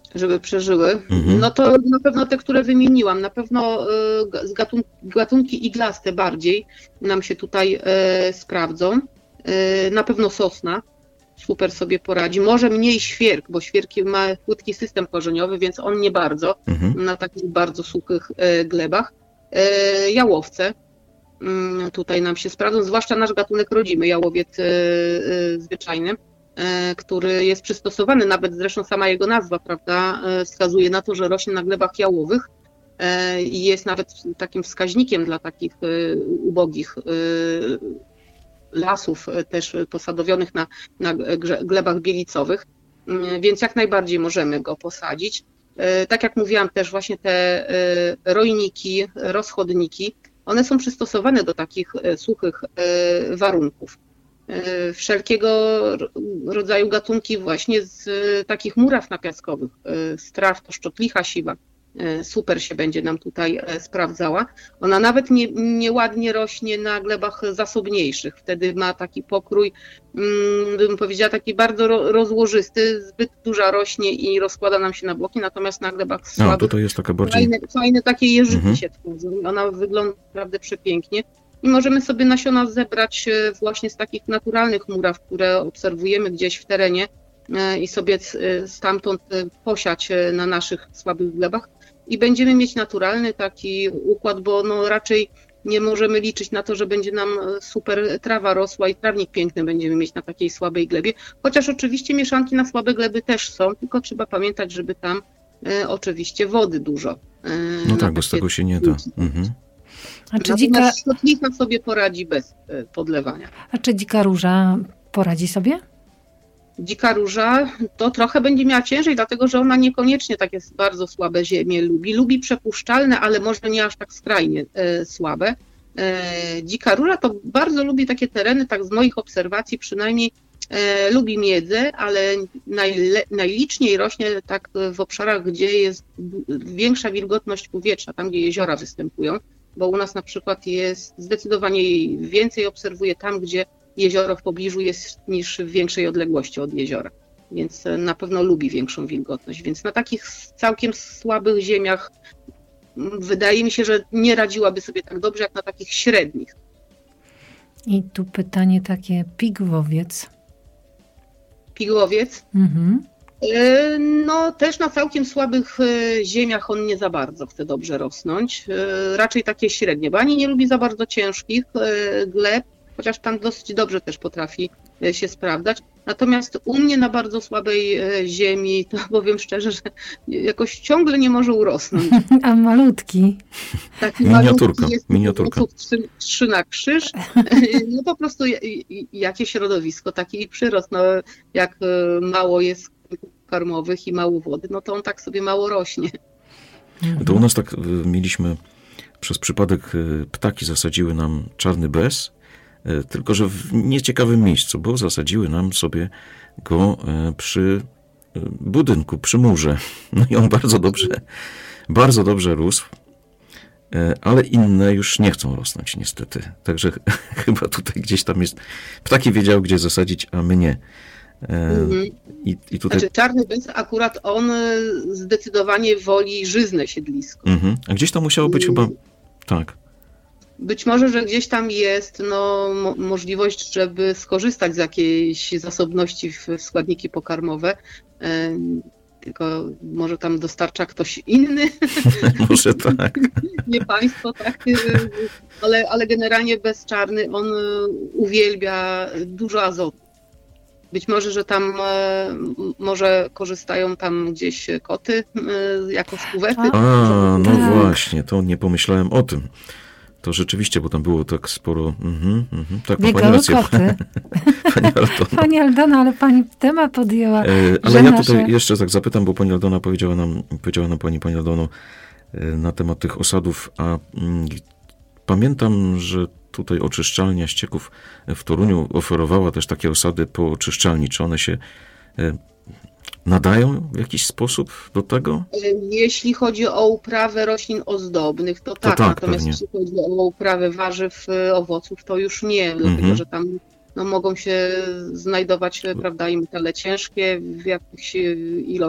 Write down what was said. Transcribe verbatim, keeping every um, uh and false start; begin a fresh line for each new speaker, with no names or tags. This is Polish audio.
żeby przeżyły,
Mhm.
no to na pewno te, które wymieniłam, na pewno y, z gatun- gatunki iglaste bardziej nam się tutaj y, sprawdzą. Y, na pewno sosna super sobie poradzi. Może mniej świerk, bo świerk ma płytki system korzeniowy, więc on nie bardzo
Mhm.
na takich bardzo suchych y, glebach. Y, jałowce y, tutaj nam się sprawdzą, zwłaszcza nasz gatunek rodzimy, jałowiec y, y, zwyczajny, który jest przystosowany, nawet zresztą sama jego nazwa, prawda, wskazuje na to, że rośnie na glebach jałowych i jest nawet takim wskaźnikiem dla takich ubogich lasów też posadowionych na, na glebach bielicowych, więc jak najbardziej możemy go posadzić. Tak jak mówiłam też właśnie te rojniki, rozchodniki, one są przystosowane do takich suchych warunków. Wszelkiego rodzaju gatunki właśnie z takich muraw napiaskowych, z traw, to szczotlicha siwa, super się będzie nam tutaj sprawdzała. Ona nawet nie, nieładnie rośnie na glebach zasobniejszych, wtedy ma taki pokrój, bym powiedziała, taki bardzo rozłożysty, zbyt duża rośnie i rozkłada nam się na bloki, natomiast na glebach słabych,
A, tutaj jest taka bardziej...
fajne, fajne takie jeżyki
Mhm.
się tworzą. Ona wygląda naprawdę przepięknie. I możemy sobie nasiona zebrać właśnie z takich naturalnych muraw, które obserwujemy gdzieś w terenie i sobie stamtąd posiać na naszych słabych glebach. I będziemy mieć naturalny taki układ, bo no raczej nie możemy liczyć na to, że będzie nam super trawa rosła i trawnik piękny będziemy mieć na takiej słabej glebie. Chociaż oczywiście mieszanki na słabe gleby też są, tylko trzeba pamiętać, żeby tam e, oczywiście wody dużo. E,
No tak, bo z tego się nie da. Mhm.
A czy dzika,
Szczotlicha sobie poradzi bez podlewania.
a czy dzika róża poradzi sobie?
Dzika róża to trochę będzie miała ciężej, dlatego że ona niekoniecznie takie bardzo słabe ziemie lubi. Lubi przepuszczalne, ale może nie aż tak skrajnie e, słabe. E, dzika róża to bardzo lubi takie tereny, tak z moich obserwacji przynajmniej, e, lubi miedzę, ale najle, najliczniej rośnie tak w obszarach, gdzie jest większa wilgotność powietrza, tam gdzie jeziora występują. Bo u nas na przykład jest zdecydowanie więcej, obserwuję tam, gdzie jezioro w pobliżu jest niż w większej odległości od jeziora. Więc na pewno lubi większą wilgotność. Więc na takich całkiem słabych ziemiach wydaje mi się, że nie radziłaby sobie tak dobrze, jak na takich średnich.
I tu pytanie takie, pigwowiec.
Pigłowiec?
Mhm.
No też na całkiem słabych ziemiach on nie za bardzo chce dobrze rosnąć. Raczej takie średnie, bo ani nie lubi za bardzo ciężkich gleb, chociaż tam dosyć dobrze też potrafi się sprawdzać. Natomiast u mnie na bardzo słabej ziemi, to powiem szczerze, że jakoś ciągle nie może urosnąć.
A malutki.
Taki
Miniaturka,
malutki jest,
miniaturka.
Trzy, trzy na krzyż. No po prostu jakie środowisko, taki przyrost. No, jak mało jest karmowych i mało wody, no to on tak sobie mało rośnie.
To u nas tak mieliśmy, przez przypadek ptaki zasadziły nam czarny bez, tylko że w nieciekawym miejscu, bo zasadziły nam sobie go przy budynku, przy murze. No i on bardzo dobrze, bardzo dobrze rósł, ale inne już nie chcą rosnąć niestety. Także chyba tutaj gdzieś tam jest, ptaki wiedziały, gdzie zasadzić, a my nie.
Mhm.
I, i tutaj...
Znaczy czarny bez, akurat on zdecydowanie woli żyzne siedlisko.
Mhm. A gdzieś tam musiało być chyba, tak.
Być może, że gdzieś tam jest no, mo- możliwość, żeby skorzystać z jakiejś zasobności w, w składniki pokarmowe, e, tylko może tam dostarcza ktoś inny.
Może tak.
Nie państwo, tak, ale, ale generalnie bezczarny on uwielbia dużo azotu. Być może, że tam e, może korzystają tam gdzieś koty e, jako skówety.
A, no
Tak.
właśnie, to nie pomyślałem o tym. To rzeczywiście, bo tam było tak sporo... Mhm, mhm. Tak, ma pani
Biegały
rację.
koty.
Pani Aldona.
Pani Aldona, ale pani temat podjęła.
E,
że
ale ja
nasze-
tutaj jeszcze tak zapytam, bo pani Aldona powiedziała nam, powiedziała nam pani, pani Aldono, e, na temat tych osadów, a mm, pamiętam, że tutaj oczyszczalnia ścieków w Toruniu oferowała też takie osady po oczyszczalni. Czy one się e, nadają w jakiś sposób do tego?
Jeśli chodzi o uprawę roślin ozdobnych, to tak,
tak,
natomiast
pewnie.
jeśli chodzi o uprawę warzyw, y, owoców, to już nie,
Mhm.
dlatego że tam no, mogą się znajdować, prawda, i metale ciężkie w jakichś ilościach.